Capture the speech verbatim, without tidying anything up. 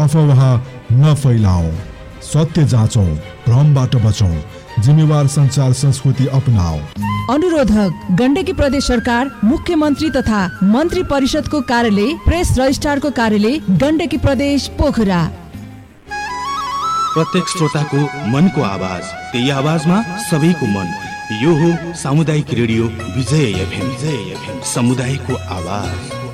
अफवाह नफैलाऊ, सत्य जाँचौं, भ्रमबाट बचौं, जिम्मेवार संचार संस्कृति अपनाऊ। अनुरोधक गण्डकी प्रदेश सरकार, मुख्यमन्त्री तथा मन्त्री परिषदको कार्यालय, प्रेस रजिस्ट्रारको कार्यालय, गण्डकी प्रदेश पोखरा। प्रत्येक श्रोताको मनको आवाज, त्यही आवाजमा सबैको मन। यो हो सामुदायिक रेडियो विजय एफएम। विजय एफएम, समुदायको आवाज।